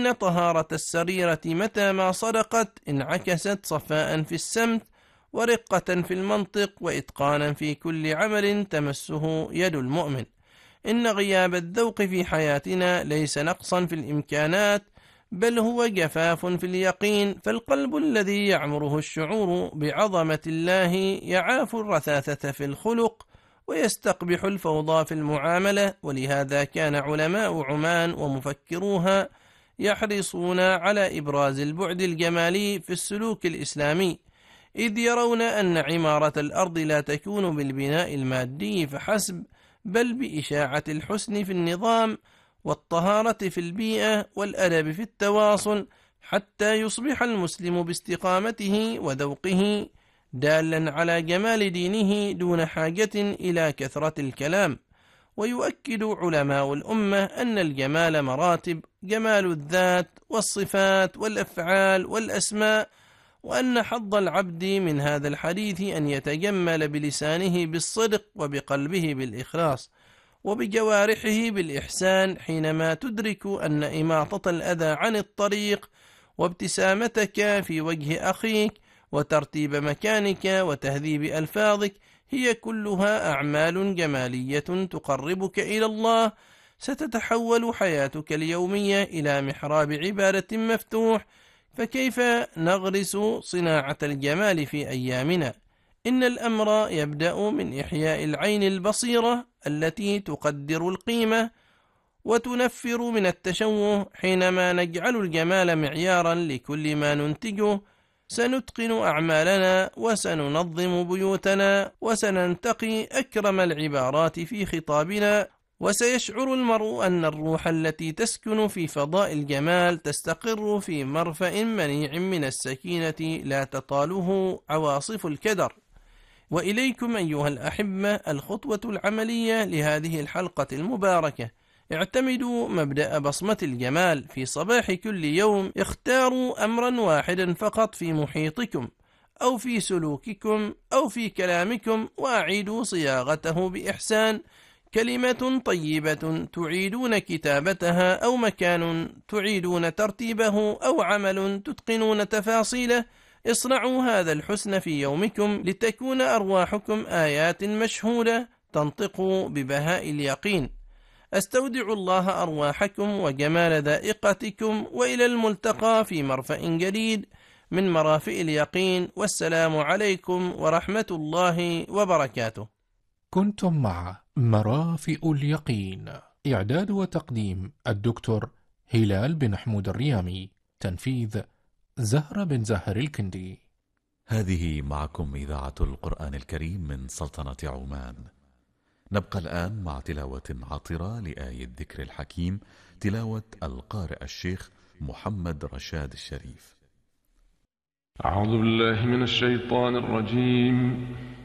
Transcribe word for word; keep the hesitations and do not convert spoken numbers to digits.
إن طهارة السريرة متى ما صدقت انعكست صفاء في السمت ورقة في المنطق وإتقانا في كل عمل تمسه يد المؤمن. إن غياب الذوق في حياتنا ليس نقصا في الإمكانات، بل هو جفاف في اليقين، فالقلب الذي يعمره الشعور بعظمة الله يعاف الرثاثة في الخلق ويستقبح الفوضى في المعاملة. ولهذا كان علماء عمان ومفكروها يحرصون على إبراز البعد الجمالي في السلوك الإسلامي، إذ يرون أن عمارة الأرض لا تكون بالبناء المادي فحسب، بل بإشاعة الحسن في النظام والطهارة في البيئة والأدب في التواصل، حتى يصبح المسلم باستقامته وذوقه دالا على جمال دينه دون حاجة إلى كثرة الكلام. ويؤكد علماء الأمة أن الجمال مراتب: جمال الذات والصفات والأفعال والأسماء، وأن حظ العبد من هذا الحديث أن يتجمل بلسانه بالصدق وبقلبه بالإخلاص وبجوارحه بالإحسان، حينما تدرك أن إماطة الأذى عن الطريق وابتسامتك في وجه أخيك وترتيب مكانك وتهذيب ألفاظك هي كلها أعمال جمالية تقربك إلى الله. ستتحول حياتك اليومية إلى محراب عبادة مفتوح، فكيف نغرس صناعة الجمال في أيامنا؟ إن الأمر يبدأ من إحياء العين البصيرة التي تقدر القيمة وتنفر من التشوه. حينما نجعل الجمال معيارا لكل ما ننتجه سنتقن أعمالنا وسننظم بيوتنا وسننتقي أكرم العبارات في خطابنا، وسيشعر المرء أن الروح التي تسكن في فضاء الجمال تستقر في مرفأ منيع من السكينة لا تطاله عواصف الكدر. وإليكم أيها الأحبة الخطوة العملية لهذه الحلقة المباركة: اعتمدوا مبدأ بصمة الجمال في صباح كل يوم. اختاروا أمرا واحدا فقط في محيطكم أو في سلوككم أو في كلامكم وأعيدوا صياغته بإحسان. كلمة طيبة تعيدون كتابتها، أو مكان تعيدون ترتيبه، أو عمل تتقنون تفاصيله. اصنعوا هذا الحسن في يومكم لتكون أرواحكم آيات مشهودة تنطق ببهاء اليقين. أستودع الله أرواحكم وجمال ذائقتكم، وإلى الملتقى في مرفأ جديد من مرافئ اليقين، والسلام عليكم ورحمة الله وبركاته. كنتم مع مرافئ اليقين، إعداد وتقديم الدكتور هلال بن حمود الريامي، تنفيذ زهرة بن زهر الكندي. هذه معكم إذاعة القرآن الكريم من سلطنة عمان. نبقى الآن مع تلاوة عطرة لآية الذكر الحكيم، تلاوة القارئ الشيخ محمد رشاد الشريف. أعوذ بالله من الشيطان الرجيم.